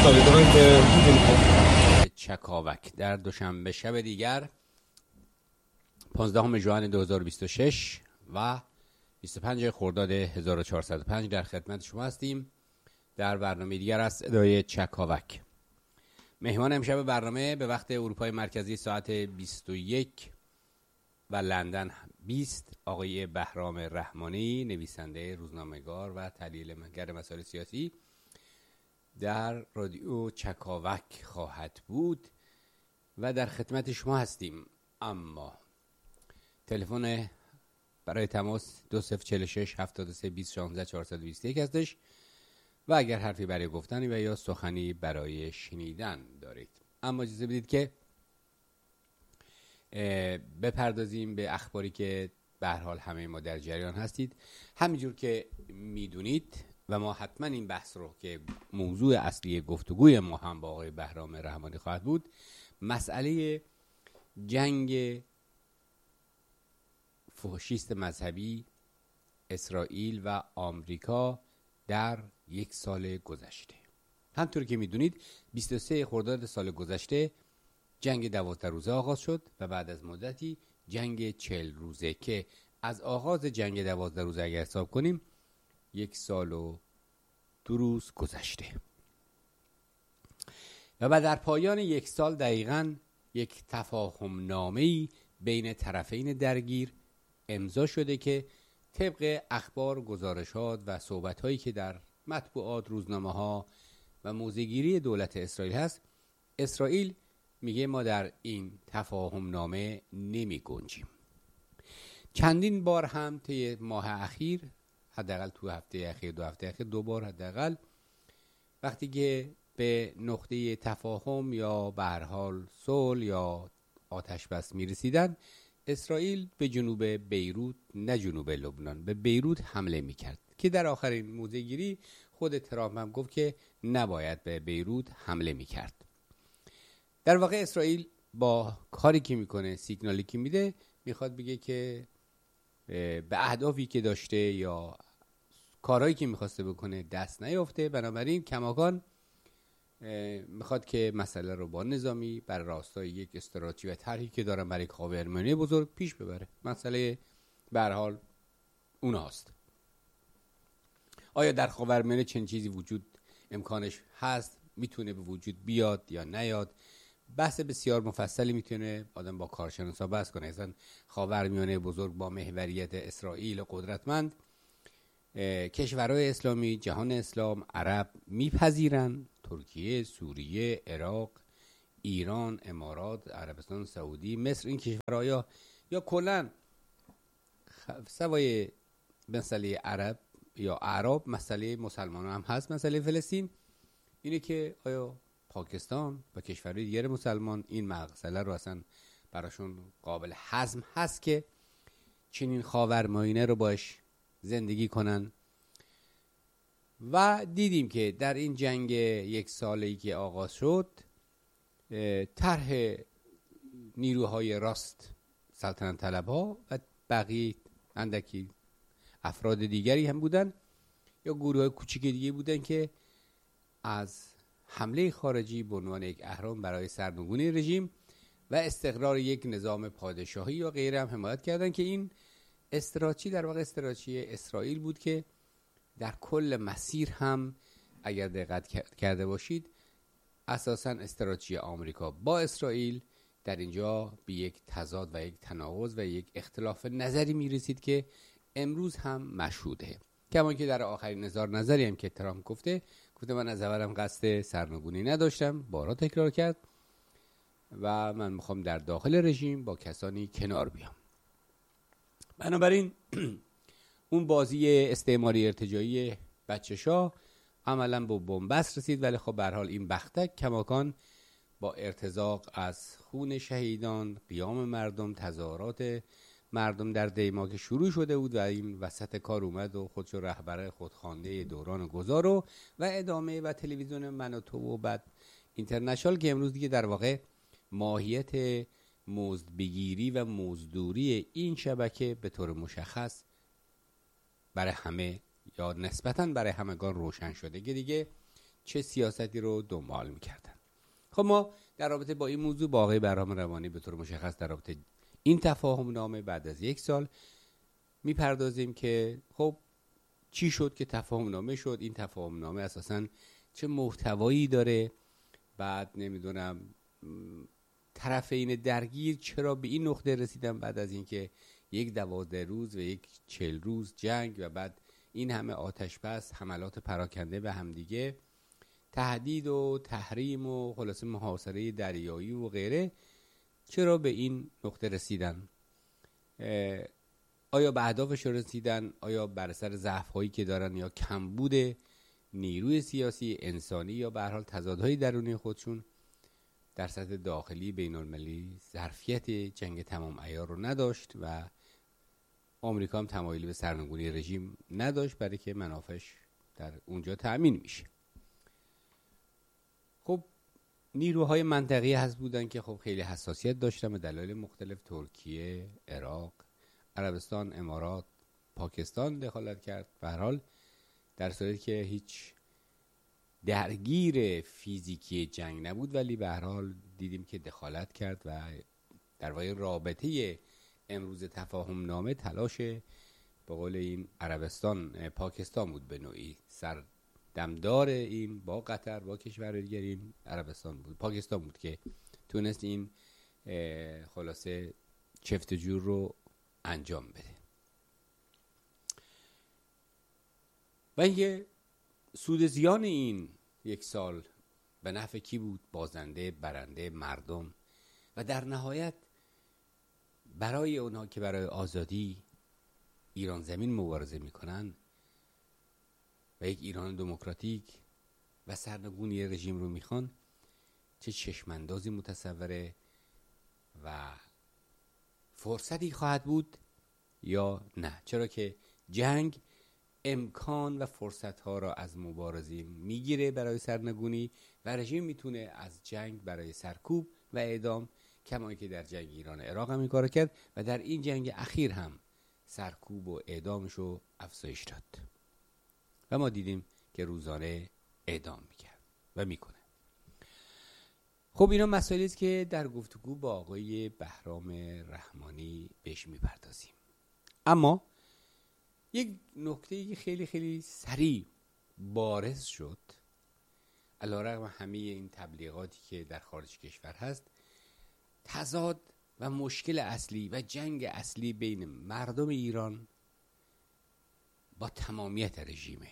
چکاوک در دوشنبه شب دیگر 15 ژوئن 2026 و 25 خرداد 1405 در خدمت شما هستیم در برنامه دیگر از صدای چکاوک. مهمان امشب برنامه به وقت اروپای مرکزی ساعت 21 و لندن 20 آقای بهرام رحمانی، نویسنده، روزنامه‌نگار و تحلیلگر مسائل سیاسی در رادیو چکاوک خواهد بود و در خدمت شما هستیم. اما تلفن برای تماس 2046 73 20 16 421 هستش و اگر حرفی برای گفتن و یا سخنی برای شنیدن دارید. اما اجازه بدید که بپردازیم به اخباری که به هر حال همه ما در جریان هستید. همینجور که میدونید و ما حتما این بحث رو که موضوع اصلی گفتگوی ما هم با آقای بهرام رحمانی خواهد بود، مسئله جنگ فاشیست مذهبی اسرائیل و آمریکا در یک سال گذشته. همطور که میدونید 23 خرداد سال گذشته جنگ 12 روزه آغاز شد و بعد از مدتی جنگ 40 روزه که از آغاز جنگ 12 روزه اگر حساب کنیم 1 سال و 2 روز گذشته و بعد در پایان 1 سال دقیقاً یک تفاهم نامه‌ای بین طرفین درگیر امضا شده که طبق اخبار، گزارشات و صحبت‌هایی که در مطبوعات، روزنامه‌ها و موضع‌گیری دولت اسرائیل هست، اسرائیل میگه ما در این تفاهم نامه نمی گنجیم. چندین بار هم طی ماه اخیر، حداقل تو هفته اخیر، 2 هفته اخیر 2 بار حداقل، وقتی که به نقطه تفاهم یا به هر حال صلح یا آتش بس میرسیدن، اسرائیل به جنوب بیروت، نه جنوب لبنان، به بیروت حمله میکرد که در آخرین موضع‌گیری خود ترامپ هم گفت که نباید به بیروت حمله میکرد. در واقع اسرائیل با کاری که میکنه، سیگنالی که میده، میخواد بگه که به اهدافی که داشته یا کارهایی که میخواسته بکنه دست نیافته، بنابراین کماکان میخواد که مسئله رو با نظامی بر راستای یک استراتژی و طرحی که دارن برای خاورمیانه بزرگ پیش ببره. مسئله به هر حال اوناست. آیا در خاورمیانه چنین چیزی وجود امکانش هست، میتونه به وجود بیاد یا نیاد؟ بحث بسیار مفصلی میتونه آدم با کارشناسا بحث کنه. اصلا خاورمیانه بزرگ با محوریت اسرائیل قدرتمند، کشورهای اسلامی، جهان اسلام، عرب میپذیرن. ترکیه، سوریه، عراق، ایران، امارات، عربستان سعودی، مصر، این کشورها یا کلا سوای مسئله عرب یا اعراب، مسئله مسلمان هم هست، مسئله فلسطین، اینه که آیا پاکستان و کشورهای دیگر مسلمان این مسئله رو اصلا براشون قابل هضم هست که چنین خاورمیانه رو باش زندگی کنن؟ و دیدیم که در این جنگ 1 ساله‌ای که آغاز شد، طرح نیروهای راست، سلطنت طلب‌ها و بقیه اندکی افراد دیگری هم بودن یا گروه‌های کوچیک دیگه بودن که از حمله خارجی به عنوان یک اهرام برای سرنگونی رژیم و استقرار یک نظام پادشاهی یا غیره هم حمایت کردن که این استراتژی در واقع استراتژی اسرائیل بود که در کل مسیر هم اگر دقت کرده باشید اساساً استراتژی آمریکا با اسرائیل در اینجا به یک تضاد و یک تناقض و یک اختلاف نظری میرسید که امروز هم مشهوده. کما که در آخرین اظهار نظری هم که ترامپ گفته من از اولم قصد سرنگونی نداشتم، بارها تکرار کرد و من میخوام در داخل رژیم با کسانی کنار بیام. بنابراین اون بازی استعماری ارتجاعی بچه شاه عملا با بنبست رسید، ولی خب به هر حال این بختک کماکان با ارتزاق از خون شهیدان، قیام مردم، تظاهرات مردم در دیما که شروع شده بود و این وسط کار اومد و خودشو رهبر خودخوانده دوران گذار و ادامه و تلویزیون من و تو و بعد اینترنشنال که امروز دیگه در واقع ماهیت مزدبگیری و مزدوری این شبکه به طور مشخص برای همه یا نسبتاً برای همگان روشن شده که دیگه چه سیاستی رو دنبال میکردن. خب ما در رابطه با این موضوع با آقای بهرام روانی به طور مشخص در رابطه این تفاهم نامه بعد از 1 سال میپردازیم که خب چی شد که تفاهم نامه شد، این تفاهم نامه اساساً چه محتوایی داره، بعد نمیدونم طرفین درگیر چرا به این نقطه رسیدن بعد از اینکه 12 روز و 40 روز جنگ و بعد این همه آتش بس، حملات پراکنده به همدیگه، تهدید و تحریم و خلاصه محاصره دریایی و غیره، چرا به این نقطه رسیدن؟ آیا به اهدافش رسیدن؟ آیا بر سر ضعف‌هایی که دارن یا کمبود نیروی سیاسی انسانی یا به هر حال تضادهای درونی خودشون در سطح داخلی بین‌المللی ظرفیت جنگ تمام عیار رو نداشت و آمریکا هم تمایلی به سرنگونی رژیم نداشت برای که منافعش در اونجا تأمین میشه. خب نیروهای منطقه‌ای هست بودن که خب خیلی حساسیت داشتن به دلایل مختلف. ترکیه، عراق، عربستان، امارات، پاکستان دخالت کرد. به هر حال در صورتی که هیچ درگیر فیزیکی جنگ نبود، ولی به هر حال دیدیم که دخالت کرد و در واقع رابطه امروز تفاهم نامه تلاش به قول این عربستان پاکستان بود، به نوعی سردمدار این با قطر با کشور دیگر این عربستان بود، پاکستان بود که تونست این خلاصه چفت جور رو انجام بده. و اینکه سود زیان این 1 سال به نفع کی بود؟ بازنده، برنده، مردم و در نهایت برای اونها که برای آزادی ایران زمین مبارزه میکنن و یک ایران دموکراتیک و سرنگونی رژیم رو میخوان، چه چشماندازی متصوره و فرصتی خواهد بود یا نه؟ چرا که جنگ امکان و فرصتها را از مبارزین میگیره برای سرنگونی و رژیم میتونه از جنگ برای سرکوب و اعدام، کما که در جنگ ایران عراق هم این کارو کرد و در این جنگ اخیر هم سرکوب و اعدامشو افزایش داد و ما دیدیم که روزانه اعدام میکرد و میکنه. خب اینا مسائلی است که در گفتگو با آقای بهرام رحمانی بهش میپردازیم. اما یک نکته خیلی خیلی سریع بارز شد، علیرغم همه این تبلیغاتی که در خارج کشور هست، تضاد و مشکل اصلی و جنگ اصلی بین مردم ایران با تمامیت رژیمه.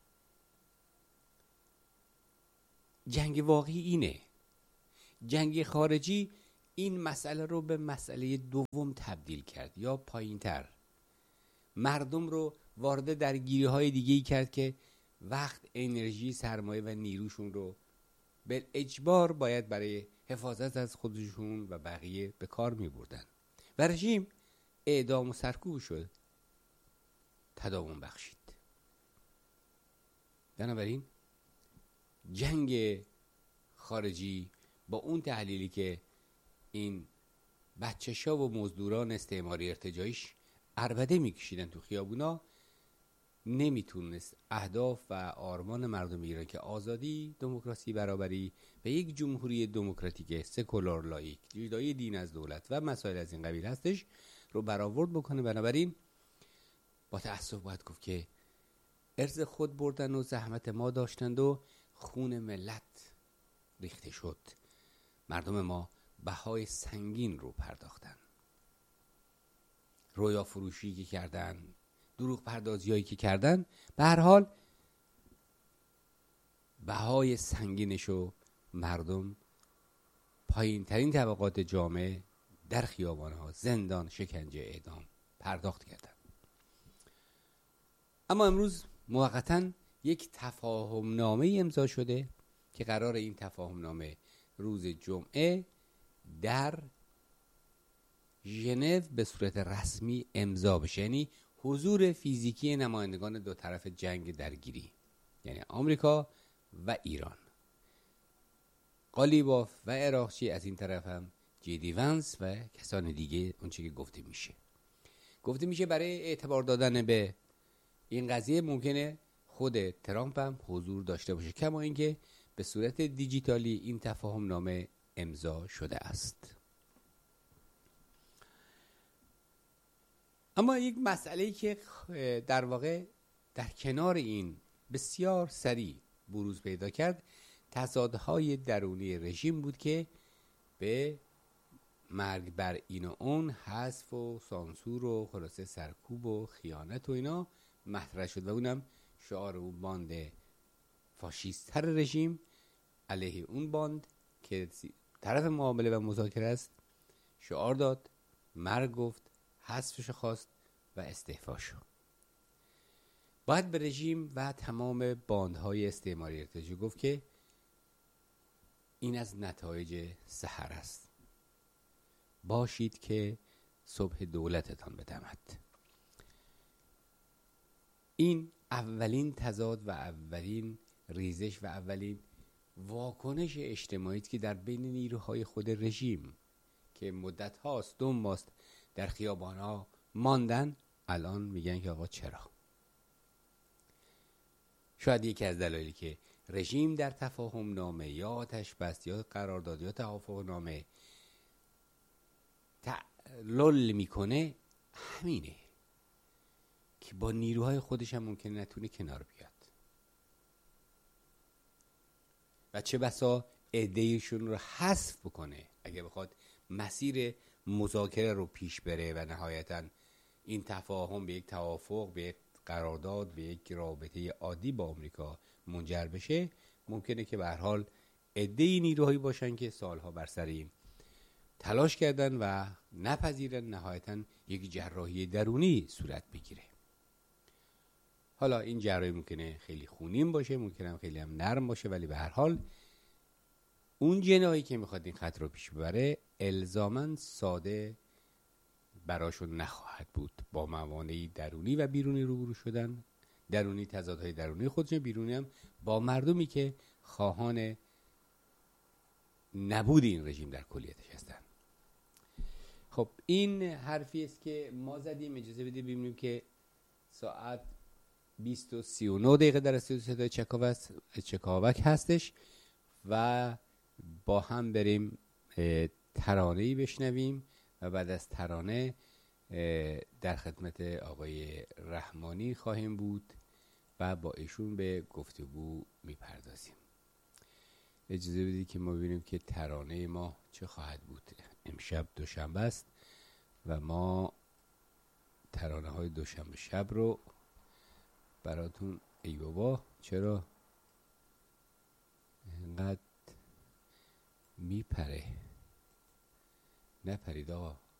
جنگ واقعی اینه. جنگ خارجی این مسئله رو به مسئله دوم تبدیل کرد یا پایین‌تر، مردم رو وارد درگیری‌های دیگه‌ای کرد که وقت، انرژی، سرمایه و نیروشون رو به اجبار باید برای حفاظت از خودشون و بقیه به کار می‌بردن و رژیم اعدام و سرکوب شد، تداوم بخشید. بنابراین جنگ خارجی با اون تحلیلی که این بچه‌شا و مزدوران استعماری ارتجاعیش عربده میکشیدن تو خیابونا، نمیتونست اهداف و آرمان مردم ایران که آزادی، دموکراسی، برابری و یک جمهوری دموکراتیک سکولار لایک، جدایی دین از دولت و مسائل از این قبیل هستش رو برآورد بکنه. بنابراین با تأسف باید گفت که ارز خود بردن و زحمت ما داشتند و خون ملت ریخته شد. مردم ما بهای سنگین رو پرداختن، رویا فروشی که کردن، دروغ پردازیایی که کردن، به هر حال بهای سنگینشو مردم، پایین ترین طبقات جامعه در خیابانها، زندان، شکنجه، اعدام پرداخت کردن. اما امروز موقتاً یک تفاهم نامه امضا شده که قرار این تفاهم نامه روز جمعه در ژنو به صورت رسمی امضا بشه، یعنی حضور فیزیکی نمایندگان دو طرف جنگ درگیری، یعنی آمریکا و ایران، قالیباف و عراقچی از این طرف هم جی ونس و کسان دیگه، اون چیزی که گفته میشه برای اعتبار دادن به این قضیه ممکنه خود ترامپ هم حضور داشته باشه، کما اینکه به صورت دیجیتالی این تفاهم نامه امضا شده است. اما یک مسئله‌ای که در واقع در کنار این بسیار سریع بروز پیدا کرد، تضادهای درونی رژیم بود که به مرگ بر این و اون، حذف و سانسور و خلاصه سرکوب و خیانت و اینا مطرح شد و اونم شعار اون باند فاشیست‌تر رژیم علیه اون باند که طرف معامله و مذاکره است شعار داد، مرگ گفت، حذفش خواست و استعفا شد. باید به رژیم و تمام باندهای استعماری ارتجاعی گفت که این از نتایج سحر است. باشید که صبح دولتتان بدمد. این اولین تضاد و اولین ریزش و اولین واکنش اجتماعی است که در بین نیروهای خود رژیم که مدت هاست دو ماست در خیابان ها ماندن، الان میگن که آقا چرا؟ شاید یکی از دلایلی که رژیم در تفاهم نامه یا آتش بس یا قرارداد یا توافق نامه تعلل میکنه همینه که با نیروهای خودش هم ممکنه نتونه کنار بیاد و چه بسا عده‌شون رو حذف بکنه اگه بخواد مسیر مذاکره رو پیش بره و نهایتاً این تفاهم به یک توافق، به یک قرارداد، به یک رابطه عادی با آمریکا منجر بشه. ممکنه که به هر حال عده‌ای نیروهایی باشن که سالها بر سر این تلاش کردن و نپذیرن نهایتاً یک جراحی درونی صورت بگیره. حالا این جراحی ممکنه خیلی خونین باشه، ممکنه خیلی هم نرم باشه، ولی به هر حال اون جناحی که میخواد این خط رو پیش ببره الزاماً ساده براشون نخواهد بود. با موانعی درونی و بیرونی روبرو شدن، درونی تضادهای درونی خودشون، بیرونی هم با مردمی که خواهان نبود این رژیم در کلیتش هستن. خب این حرفی است که ما زدیم. اجازه بدید ببینیم که ساعت 20:39 در استودیو چکاوک هستش و با هم بریم ترانه‌ای بشنویم و بعد از ترانه در خدمت آقای رحمانی خواهیم بود و با ایشون به گفتگو میپردازیم. اجازه بدید که ما ببینیم که ترانه ما چه خواهد بود. امشب دوشنبه است و ما ترانه های دوشنبه شب رو براتون، ای بابا چرا اینقدر میپره؟ نپرید آقا.